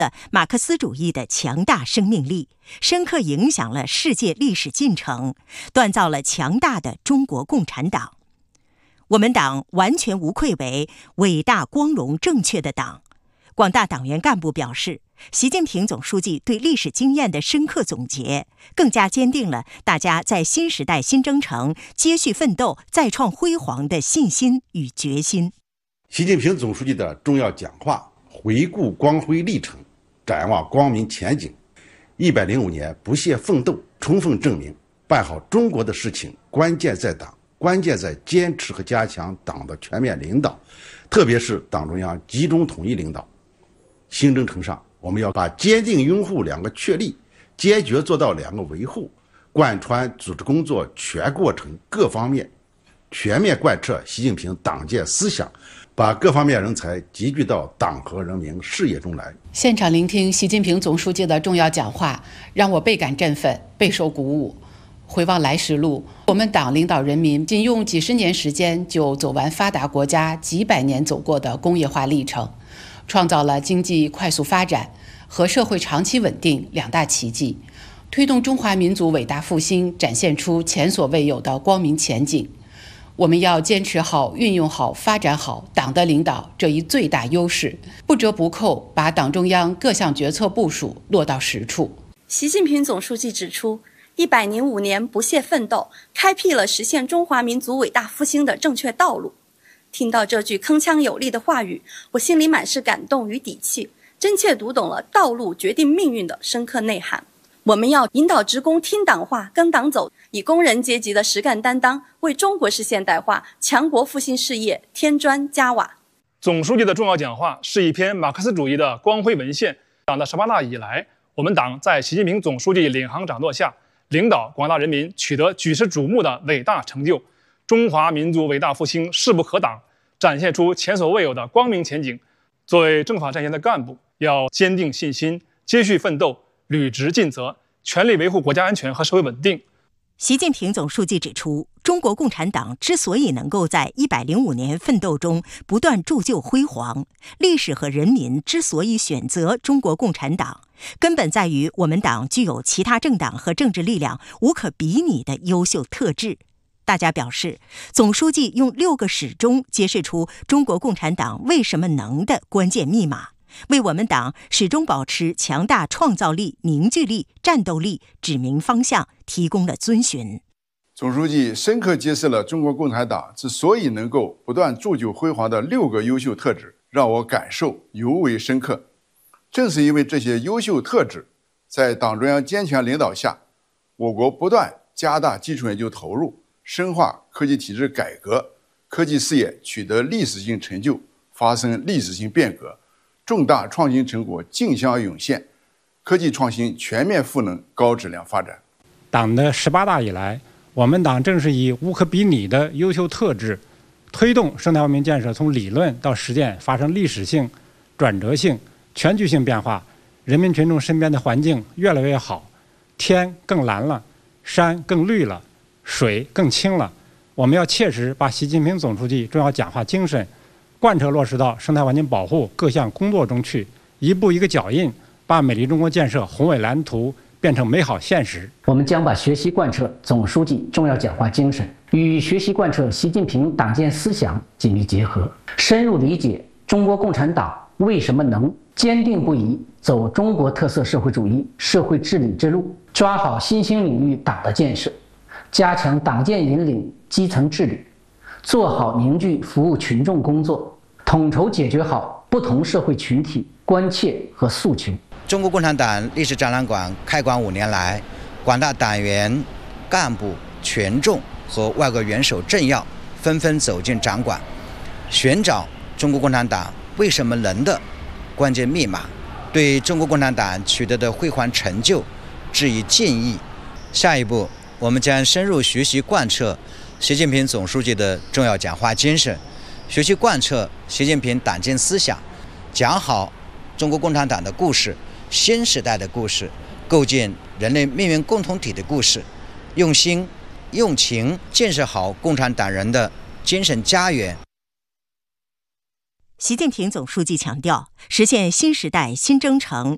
的马克思主义的强大生命力，深刻影响了世界历史进程，锻造了强大的中国共产党。我们党完全无愧为伟大、光荣、正确的党。广大党员干部表示，习近平总书记对历史经验的深刻总结，更加坚定了大家在新时代新征程接续奋斗、再创辉煌的信心与决心。 习近平总书记的重要讲话，回顾光辉历程，展望光明前景。105年不懈奋斗，充分证明办好中国的事情，关键在党，关键在坚持和加强党的全面领导，特别是党中央集中统一领导。新征程上，我们要把坚定拥护两个确立，坚决做到两个维护，贯穿组织工作全过程各方面，全面贯彻习近平党建思想，把各方面人才集聚到党和人民事业中来。 现场聆听习近平总书记的重要讲话，让我倍感振奋，备受鼓舞。回望来时路，我们党领导人民仅用几十年时间就走完发达国家几百年走过的工业化历程，创造了经济快速发展和社会长期稳定两大奇迹，推动中华民族伟大复兴展现出前所未有的光明前景。我们要坚持好、运用好、发展好党的领导这一最大优势，不折不扣把党中央各项决策部署落到实处。 习近平总书记指出，105年不懈奋斗，开辟了实现中华民族伟大复兴的正确道路。听到这句铿锵有力的话语，我心里满是感动与底气，真切读懂了道路决定命运的深刻内涵。我们要引导职工听党话、跟党走，以工人阶级的实干担当，为中国式现代化、强国复兴事业添砖加瓦。 总书记的重要讲话是一篇马克思主义的光辉文献。党的18大以来，我们党在习近平总书记领航掌舵下，领导广大人民取得举世瞩目的伟大成就，中华民族伟大复兴势不可挡，展现出前所未有的光明前景。作为政法战线的干部，要坚定信心，接续奋斗，履职尽责，全力维护国家安全和社会稳定。 习近平总书记指出，中国共产党之所以能够在105年奋斗中不断铸就辉煌，历史和人民之所以选择中国共产党，根本在于我们党具有其他政党和政治力量无可比拟的优秀特质。大家表示，总书记用6个始终揭示出中国共产党为什么能的关键密码，为我们党始终保持强大创造力、凝聚力、战斗力指明方向提供了遵循。 总书记深刻揭示了中国共产党之所以能够不断铸就辉煌的6个优秀特质，让我感受尤为深刻。正是因为这些优秀特质，在党中央坚强领导下，我国不断加大基础研究投入，深化科技体制改革，科技事业取得历史性成就，发生历史性变革，重大创新成果竞相涌现，科技创新全面赋能高质量发展。 党的18大以来，我们党正是以无可比拟的优秀特质，推动生态文明建设从理论到实践发生历史性、转折性、全局性变化，人民群众身边的环境越来越好，天更蓝了，山更绿了，水更清了。我们要切实把习近平总书记重要讲话精神贯彻落实到生态环境保护各项工作中去，一步一个脚印，把美丽中国建设宏伟蓝图变成美好现实。 我们将把学习贯彻总书记重要讲话精神与学习贯彻习近平党建思想紧密结合，深入理解中国共产党为什么能，坚定不移走中国特色社会主义社会治理之路，抓好新兴领域党的建设，加强党建引领基层治理，做好凝聚服务群众工作，统筹解决好不同社会群体关切和诉求。 中国共产党历史展览馆开馆5年来，广大党员、干部、群众和外国元首政要纷纷走进展馆，寻找中国共产党为什么能的关键密码，对中国共产党取得的辉煌成就致以敬意。下一步，我们将深入学习贯彻习近平总书记的重要讲话精神，学习贯彻习近平党建思想，讲好中国共产党的故事、新时代的故事，构建人类命运共同体的故事，用心用情建设好共产党人的精神家园。 习近平总书记强调，实现新时代新征程